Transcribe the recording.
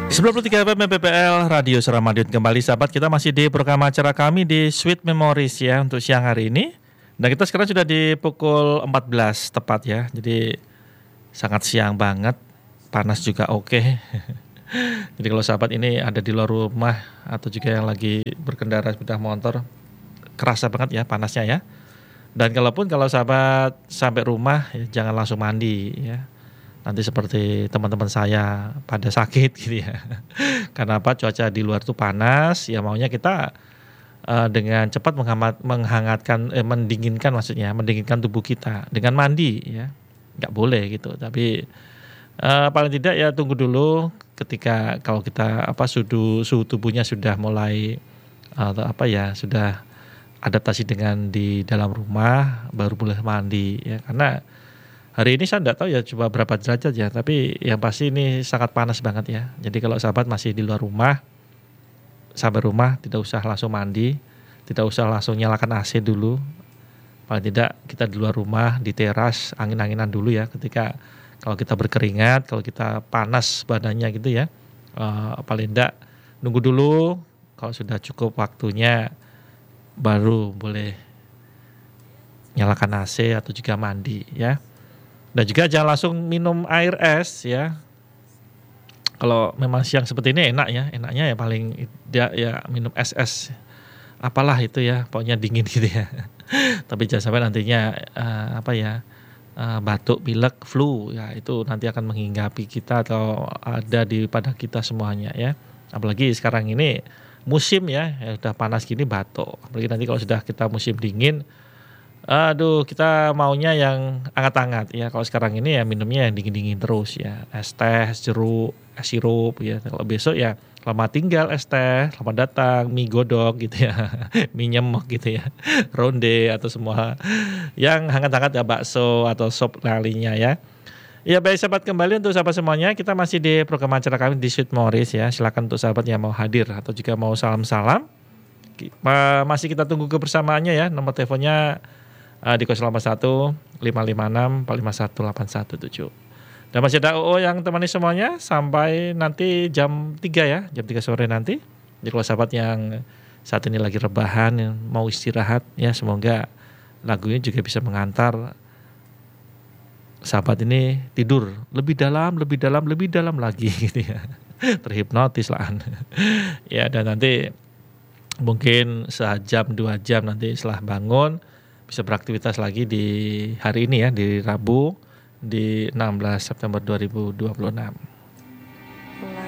93 FM MPPL Radio Suara Madiun kembali sahabat, kita masih di program acara kami di Sweet Memories ya untuk siang hari ini. Dan kita sekarang sudah di pukul 14 tepat ya. Jadi sangat siang banget, panas juga oke. Jadi kalau sahabat ini ada di luar rumah atau juga yang lagi berkendara sepeda motor, kerasa banget ya panasnya ya. Dan kalau sahabat sampai rumah ya, jangan langsung mandi ya. Nanti seperti teman-teman saya pada sakit gitu ya. Karena apa? Cuaca di luar tuh panas, ya maunya kita dengan cepat mendinginkan tubuh kita dengan mandi ya. Nggak boleh gitu. Tapi paling tidak ya tunggu dulu ketika kalau kita suhu tubuhnya sudah mulai sudah adaptasi dengan di dalam rumah, baru boleh mandi ya. Karena hari ini saya tidak tahu ya coba berapa derajat ya, tapi yang pasti ini sangat panas banget ya. Jadi kalau sahabat masih di luar rumah, sampai rumah tidak usah langsung mandi, tidak usah langsung nyalakan AC dulu. Paling tidak kita di luar rumah, di teras, angin-anginan dulu ya ketika kalau kita berkeringat, kalau kita panas badannya gitu ya. Paling tidak nunggu dulu, kalau sudah cukup waktunya baru boleh nyalakan AC atau juga mandi ya. Dan juga jangan langsung minum air es ya. Kalau memang siang seperti ini enak ya, enaknya ya paling ya minum es apalah itu ya, pokoknya dingin gitu ya. Tapi jangan sampai nantinya batuk, pilek, flu ya, itu nanti akan menghinggapi kita atau ada pada kita semuanya ya. Apalagi sekarang ini musim ya udah panas gini batuk. Apalagi nanti kalau sudah kita musim dingin, aduh, kita maunya yang hangat-hangat ya. Kalau sekarang ini ya minumnya yang dingin-dingin terus ya. Es teh, es jeruk, es sirup ya. Kalau besok ya selamat tinggal es teh, selamat datang mie godok gitu ya. Mie nyemok gitu ya. Ronde atau semua yang hangat-hangat ya, bakso atau sop lalinya ya. Ya baik sahabat, kembali untuk sahabat semuanya, kita masih di program acara kami di Sweet Memories ya. Silakan untuk sahabat yang mau hadir atau juga mau salam-salam. Masih kita tunggu kebersamaannya ya. Nomor teleponnya di 081 556 451 817. Dan masih ada OO yang temani semuanya sampai nanti jam 3 ya, jam 3 sore nanti. Jadi kalau sahabat yang saat ini lagi rebahan, yang mau istirahat ya, semoga lagunya juga bisa mengantar sahabat ini tidur lebih dalam lagi gitu ya. Terhipnotis lah. Ya, dan nanti mungkin sejam 2 jam nanti setelah bangun bisa beraktivitas lagi di hari ini ya, di Rabu di 16 September 2026.